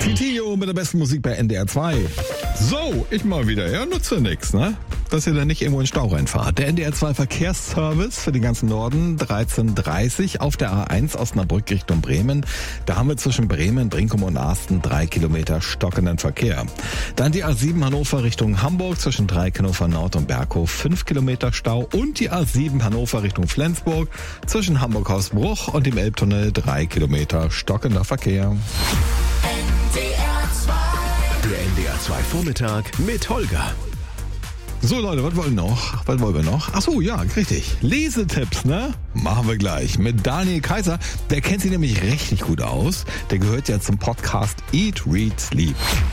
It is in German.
Titio mit der besten Musik bei NDR 2. So, ich mal wieder. Ja, nutze nix, ne? Dass ihr da nicht irgendwo in den Stau reinfahrt. Der NDR 2 Verkehrsservice für den ganzen Norden, 13:30 auf der A1 Osnabrück Richtung Bremen. Da haben wir zwischen Bremen, Brinkum und Arsten 3 Kilometer stockenden Verkehr. Dann die A7 Hannover Richtung Hamburg zwischen Dreikenhofer Nord und Berghof 5 Kilometer Stau. Und die A7 Hannover Richtung Flensburg zwischen Hamburg-Hausbruch und dem Elbtunnel 3 Kilometer stockender Verkehr. Der NDR 2 Vormittag mit Holger. So Leute, was wollen wir noch? Ach so, ja, richtig. Lesetipps, ne? Machen wir gleich mit Daniel Kaiser. Der kennt sich nämlich richtig gut aus. Der gehört ja zum Podcast Eat, Read, Sleep.